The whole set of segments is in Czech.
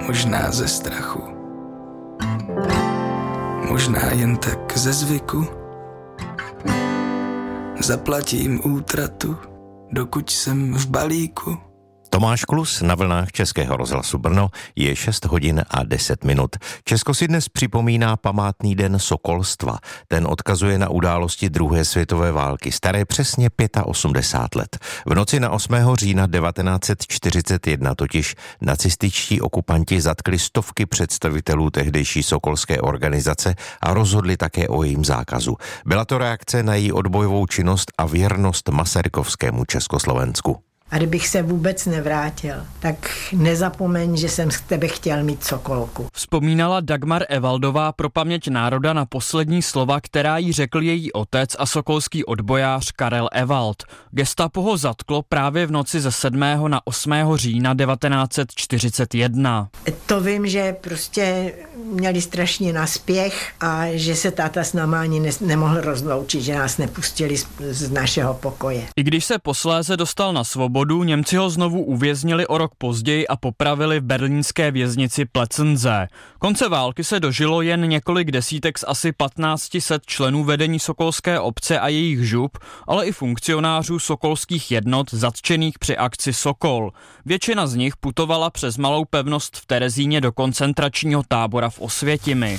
možná ze strachu, možná jen tak ze zvyku. Zaplatím útratu, dokud jsem v balíku. Tomáš Klus na vlnách Českého rozhlasu Brno, je 6 hodin a 10 minut. Česko si dnes připomíná památný den sokolstva. Ten odkazuje na události druhé světové války, staré přesně 85 let. V noci na 8. října 1941 totiž nacističtí okupanti zatkli stovky představitelů tehdejší sokolské organizace a rozhodli také o jejím zákazu. Byla to reakce na její odbojovou činnost a věrnost masarykovskému Československu. A kdybych se vůbec nevrátil, tak nezapomeň, že jsem z tebe chtěl mít sokolku. Vzpomínala Dagmar Evaldová pro paměť národa na poslední slova, která jí řekl její otec a sokolský odbojář Karel Ewald. Gestapo ho zatklo právě v noci ze 7. na 8. října 1941. To vím, že prostě měli strašně naspěch a že se táta s náma ani nemohl rozloučit, že nás nepustili z našeho pokoje. I když se posléze dostal na svobodu, Němci ho znovu uvěznili o rok později a popravili v berlínské věznici Plötzensee. Konce války se dožilo jen několik desítek z asi 1500 členů vedení sokolské obce a jejich žup, ale i funkcionářů sokolských jednot zatčených při akci Sokol. Většina z nich putovala přes malou pevnost v Terezíně do koncentračního tábora v Osvětimi.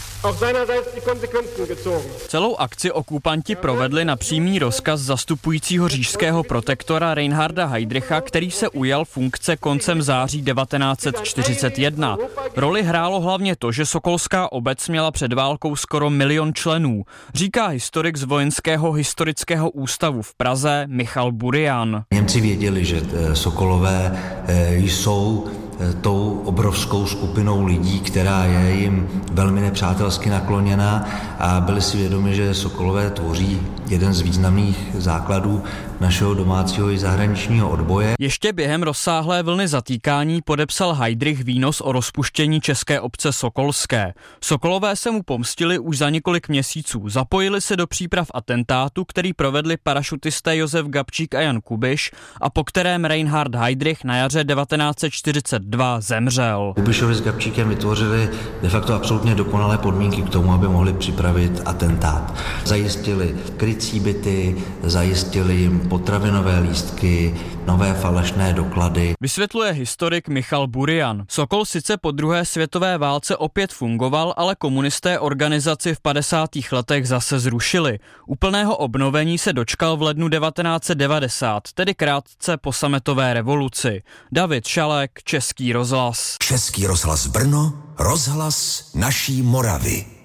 Celou akci okupanti provedli na přímý rozkaz zastupujícího říšského protektora Reinharda Heydricha, který se ujal funkce koncem září 1941. Roli hrálo hlavně to, že sokolská obec měla před válkou skoro 1 milion členů, říká historik z Vojenského historického ústavu v Praze Michal Burian. Němci věděli, že sokolové jsou tou obrovskou skupinou lidí, která je jim velmi nepřátelsky nakloněná, a byli si vědomi, že sokolové tvoří jeden z významných základů našeho domácího i zahraničního odboje. Ještě během rozsáhlé vlny zatýkání podepsal Heydrich výnos o rozpuštění české obce sokolské. Sokolové se mu pomstili už za několik měsíců. Zapojili se do příprav atentátu, který provedli parašutisté Josef Gabčík a Jan Kubiš a po kterém Reinhard Heydrich na jaře 1942 zemřel. Kubišovi s Gabčíkem vytvořili de facto absolutně dokonalé podmínky k tomu, aby mohli připravit atentát. Zajistili krycí byty, zajistili jim potravinové lístky, nové falešné doklady. Vysvětluje historik Michal Burian. Sokol sice po druhé světové válce opět fungoval, ale komunisté organizaci v 50. letech zase zrušili. Úplného obnovení se dočkal v lednu 1990, tedy krátce po sametové revoluci. David Šalek, Český rozhlas. Český rozhlas Brno, rozhlas naší Moravy.